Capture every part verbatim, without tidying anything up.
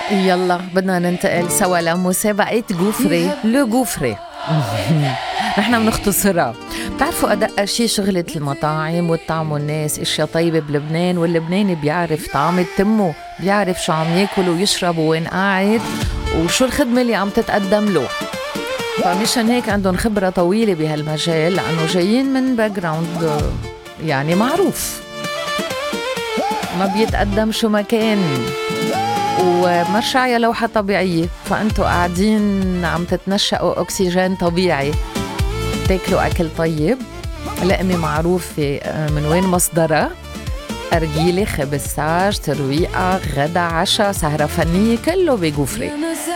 يلا بدنا ننتقل سوا لمسابقة جوفري لو جوفري. نحن بنختصرها. بتعرفوا أدق شي شغلة المطاعم والطعم والناس اشياء طيبة بلبنان، واللبناني بيعرف طعم تمه، بيعرف شو عم ياكل ويشرب وين قاعد وشو الخدمة اللي عم تتقدم له. فمشان هيك عندهم خبرة طويلة بهالمجال، لأنه جايين من باك جراوند يعني معروف، ما بيتقدم شو ما كان، ومرشعية لوحة طبيعية، فأنتوا قاعدين عم تتنشأوا أكسجين طبيعي، تاكلوا أكل طيب، لقمة معروفة من وين مصدرها، أرجيلة، خبز ساج، ترويقة، غدا، عشاء، سهرة فنية، كله بجوفري.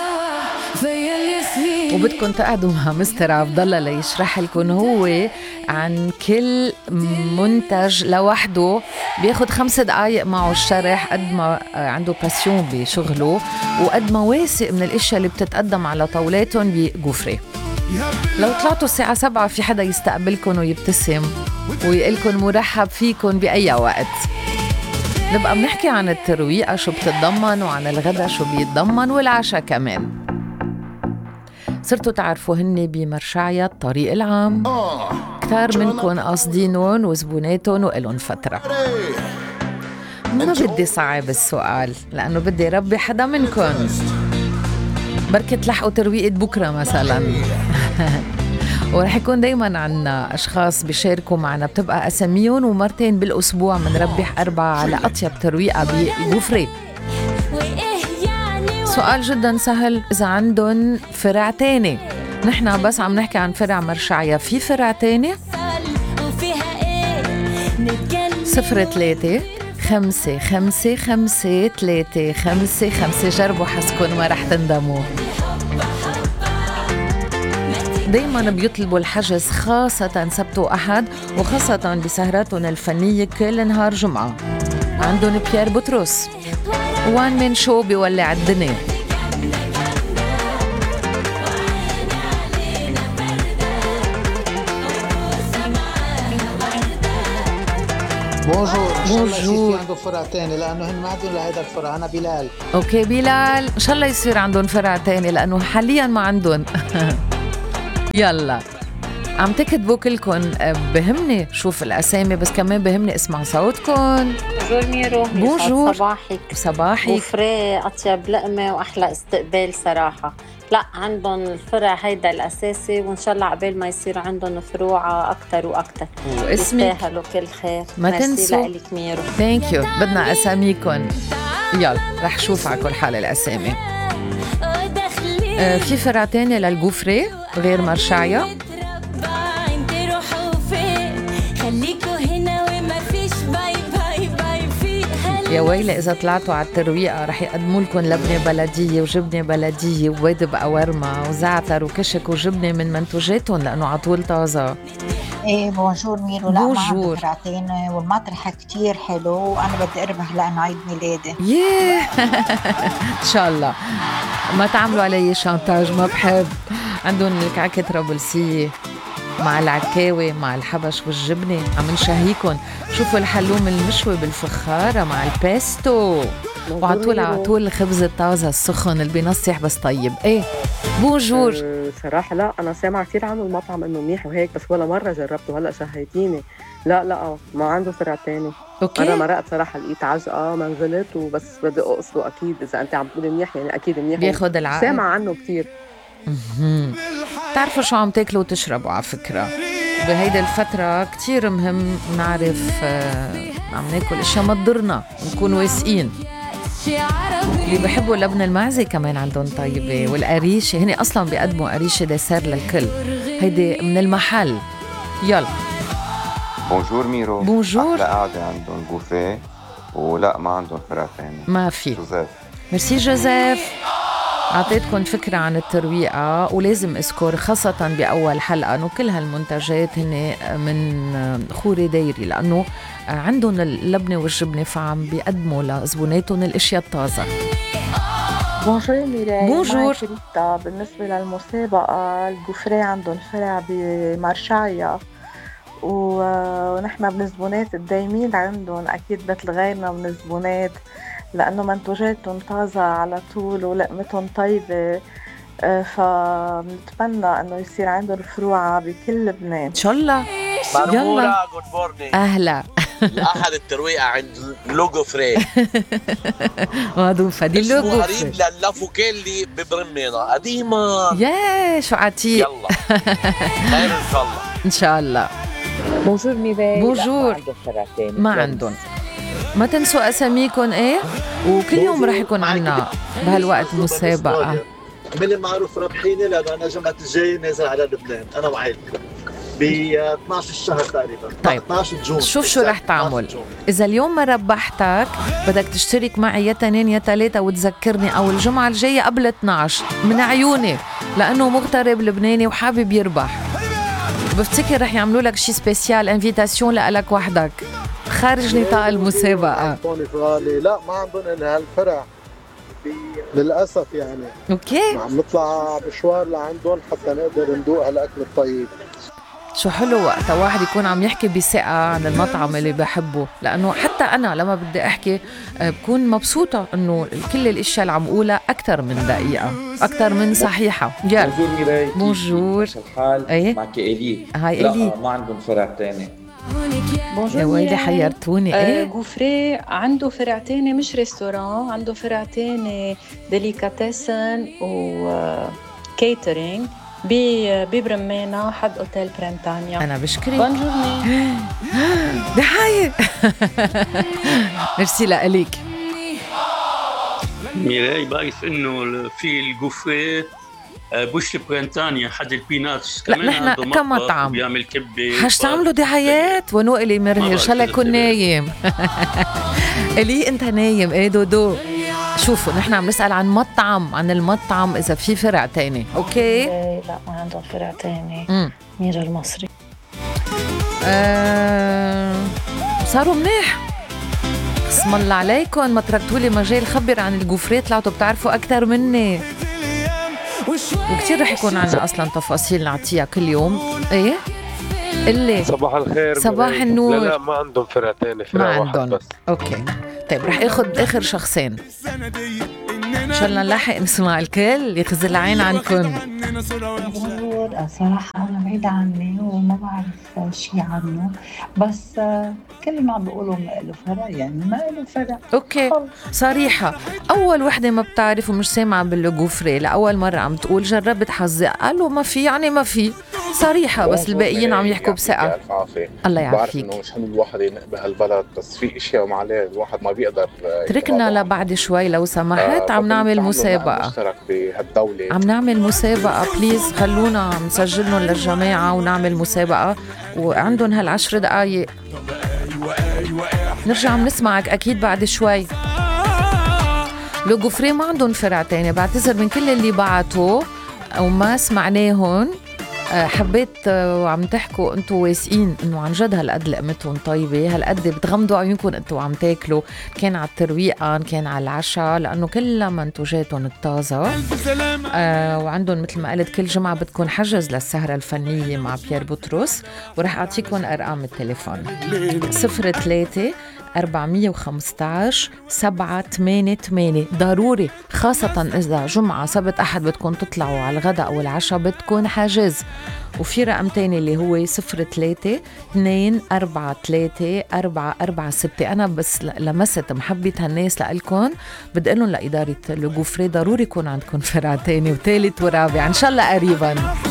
وبدكن تقعدوا مع مستر عبد الله ليشرح لكم هو عن كل منتج لوحده، بياخد خمس دقايق معه الشرح، قد ما عنده باسيون بشغله وقد ما واثق من الاشياء اللي بتتقدم على طاولاتهم بجوفري. لو طلعتوا الساعة سبعة في حدا يستقبلكن ويبتسم ويقلكن مرحب فيكن بأي وقت. نبقى بنحكي عن الترويقة شو بتتضمن، وعن الغدا شو بيتضمن، والعشاء كمان. صرتوا تعرفوا هني بمرشعية الطريق العام، كتار منكن قاصدينون وزبوناتون وإلون فترة. ما بدي صعب السؤال، لأنه بدي ربي حدا منكن بركة تلحقوا ترويقة بكرة مثلا. ورح يكون دايما عنا أشخاص بيشاركوا معنا، بتبقى أساميون، ومرتين بالأسبوع منربح أربعة على أطيب ترويقة بجوفري. سؤال جدا سهل، إذا عندن فرع تاني. نحن بس عم نحكي عن فرع مرشعية، في فرع تاني؟ صفر ثلاثة خمسة خمسة خمسة ثلاثة خمسة خمسة. جربوا حسكن ما رح تندموا. دايما بيطلبوا الحجز خاصة سبت وأحد، وخاصة بسهراتهم الفنية كل نهار جمعة. عندهم بيير بطرس وان من شو بيولع الدنيا. بونجور. بونجور. عنده فرع تاني لأنه هن ما عندهم لهيدا الفرع. أنا بلال. أوكي بلال، إن شاء الله يصير عندهم فرع تاني لأنه حاليا ما عندهم. يلا عم تكتبوا كلكن، بهمني شوف الأسامي بس كمان بهمني اسمع صوتكن. بونجور ميرو. بونجور. صباحك. صباحك. جوفري أطيب لقمة وأحلى استقبال صراحة. لا عندهم الفرع هيدا الأساسي، وإن شاء الله عبال ما يصير عندهم فروع أكتر وأكتر. واسمك يستاهلوا كل خير. ما تنسوا. لك ميرو. ثانك يو. بدنا أساميكن. يلا رح شوف على كل حال الأسامي. آه في فرع تاني للجوفري غير مرشعية؟ يا ويلي إذا طلعتوا على الترويقة رح يقدموا لكم لبنة بلدية وجبنة بلدية وبيض بقورمة وزعتر وكشك وجبنة من منتوجاتهم، لأنه عطول طازة. ايه بونجور ميرو. لا بونجور. ما عنده فرعتين، والمطرح كتير حلو، وأنا بدي أربح لأنه عيد ميلادي. ياه. إن شاء الله ما تعملوا علي شانتاج، ما بحب. عندهم الكعكة رابلسية مع العكاوي مع الحبش والجبنة، عم نشهيكن. شوفوا الحلوم المشوي بالفخارة مع البيستو، وعطول عطول الخبز الطازة السخن اللي بينصيح بس طيب. ايه بونجور. أه صراحة لا، أنا سامع كتير عنه المطعم إنه منيح وهيك، بس ولا مرة جربته. هلأ شهيتيني. لا لا ما عنده فرع تاني. أوكي. أنا مرقت صراحة لقيت عجقة ما نزلت، وبس بدي أقصده أكيد. إذا أنت عم تقولي منيح يعني أكيد منيح. بياخد العقل. سامع عنه كتير. تعرفوا شو عم تاكلوا وتشربوا على فكرة بهيدا الفترة، كتير مهم نعرف آه عم ناكل اشياء ما تضرنا ونكون واثقين. اللي بحبوا لبن المعزة كمان عندهم طيبة، والقريشة هني أصلا بيقدموا قريشة ديسير للكل، هيدي من المحل. يلا بونجور ميرو. بونجور. أحلى قاعدة عندهم جوفري، ولا ما عندهم فرع تاني. ما في. جوزيف. ميرسي جوزيف. أعطيتكم فكرة عن الترويقة، ولازم أذكر خاصة بأول حلقة أنه كل هالمنتجات هن من خوري دايري، لأنه عندهم اللبنة والجبنة، فعم بيقدموا لزبوناتهم الأشياء الطازة. بونجور ميراي. بونجور. بالنسبة للمسابقة، الجوفري عندهم فرع بمرشعية، ونحن من الزبونات الدايمين عندهم، أكيد مثل غيرنا من الزبونات لأنه منتوجاتهم طازة على طول ولقمتهم طيبة. آه، فبنتمنى انه يصير عندهم فروعة بكل لبنان ان شاء الله. يلا مرمورة جود مورنينج. اهلا. احد الترويقة عند لوجو فري معروفة دي اسمه اللوجو. قريب للافوكيلي ببرمينا قديما. يا شو عتيق. يلا خير ان شاء الله. ان شاء الله. بونجور ميراي. بونجور. ما عندهم. ما تنسوا اساميكم ايه، وكل يوم رح يكون عنا بهالوقت مسابقة. من المعروف ربحيني لانه انا جمعة الجاي نازل على لبنان انا وعائلتي ب اثنعش الشهر تقريبا. طيب اثنعش جون. شوف شو رح تعمل. اذا اليوم ما ربحتك بدك تشترك معي يا تنين يا تلاتة وتذكرني اول الجمعة الجاية قبل اثنعش من عيوني، لانه مغترب لبناني وحابب يربح. بفتكر رح يعملوا لك شي سبيسيال انفيتاسيون لك وحدك خارج نطاق المسابقة. لا ما عندهم الا هالفرع للاسف يعني. اوكي عم نطلع مشوار لعندهم حتى نقدر ندوق هالاكل الطيب. شو حلو وقت واحد يكون عم يحكي بثقة عن المطعم اللي بحبه، لأنه حتى أنا لما بدي أحكي بكون مبسوطة إنه كل الأشياء اللي عم أقولها أكتر من دقيقة، أكتر من صحيحة. يلا بونجور ميراي. بونجور. الحال ايه معك إلي. هاي لا إلي. ما عندهم فرع تاني. يا ويلي حيرتوني. ايه غوفري عنده فرع تاني مش ريستوران، عنده فرع تاني ديليكاتيسن وكيترينج ببرمانة حد اوتيل برينتانيا. انا بشكرك. بونجورني. بحاية. ميرسي لك ميراي. بعرف انه في الغوفري بوش برينتانيا حد البيناتس كمان نحن كمطعم بيعمل كبة. حاج تعملوا دعايات ونوقلي مرهر شلا يكون نايم. إلي انت نايم. ايه دودو شوفوا نحن عم نسأل عن مطعم، عن المطعم إذا في فرع تاني. أوكي لا ما عندهم فرع تاني. مم. ميرا المصري. أه... صاروا منيح اسم الله عليكم، ما تركتولي مجال خبر عن الغوفري، طلعتوا بتعرفوا أكتر مني وكتير رح يكون عنا أصلا تفاصيل نعطيها كل يوم. إيه اللي صباح الخير. صباح النور. لا لا ما عندهم فرع تاني، فرع ما واحد عندهم. بس. أوكي طيب رح اخد اخر شخصين ان شاء الله نلاحق نسمع الكل. يخزي العين عنكم. صراحة أنا بعيدة عني وما بعرف شي عنه، بس كل ما بيقولوا ما له فرع يعني ما له فرع. اوكي صريحة. أول وحدة ما بتعرف ومش سامعة بالغوفري لأول مرة عم تقول جربت حظي، قالوا ما في يعني ما في. صريحة بس الباقيين عم يحكوا بثقة. الله يعافيك. بعرف إنه مش حلو الواحد ينق بهالبلد، بس في إشياء معليه الواحد ما بيقدر. تركنا لبعد شوي لو سمحت. عم نعمل مسابقة. مشترك بهالدولة. عم نعمل مسابقة بليز خلونا نسجلهم للجماعة ونعمل مسابقة وعندهم هالعشر دقايق. نرجع عم نسمعك أكيد بعد شوي. لو غوفري ما عندهم فرع تاني. بعتذر من كل اللي بعتوا وما سمعناهن. حبيت وعم تحكوا انتوا واثقين انه عن جد هالقد لقمتهم طيبه، هالقد بتغمضوا عيونكم انتوا عم تاكلوا، كان على الترويقه كان على العشاء، لانه كلها منتوجاتهم الطازه. آه وعندهم مثل ما قلت كل جمعه بدكم حجز للسهره الفنيه مع بيير بطرس، ورح اعطيكم ارقام التليفون صفر ثلاثة أربعمية وخمستعش سبعة ثمانية ثمانية. ضروري خاصة إذا جمعة سبت أحد بدكم تطلعوا على الغداء أو العشاء بدكم حاجز. وفي رقم تاني اللي هو صفر ثلاثة اثنين أربعة ثلاثة أربعة أربعة ستة. أنا بس لمست محبة هالناس لألكم، بدي أقولن لإدارة الغوفري ضروري يكون عندكم فرع تاني وثالث ورابع إن شاء الله قريباً.